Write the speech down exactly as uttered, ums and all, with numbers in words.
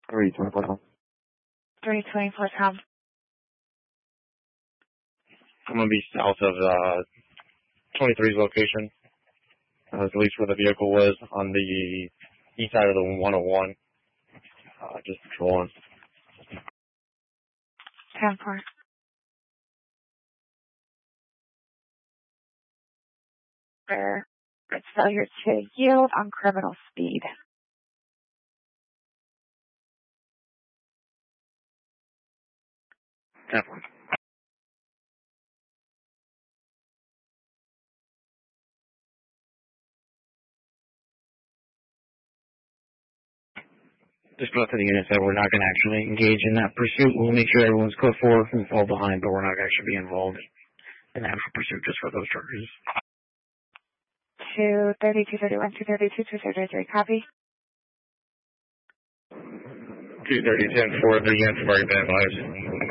three twenty-four Tom. three twenty-four Tom. I'm going to be south of uh, twenty-three's location. Uh, at least where the vehicle was on the east side of the one oh one. Uh, just patrolling. ten four. There. It's failure to yield on criminal speed. ten four. Just go to the unit that we're not going to actually engage in that pursuit. We'll make sure everyone's code four and fall behind, but we're not going to actually be involved in the actual pursuit just for those charges. two thirty, two thirty-one, two thirty-two, two thirty-three, copy. two thirty, ten four, the units have already been advised.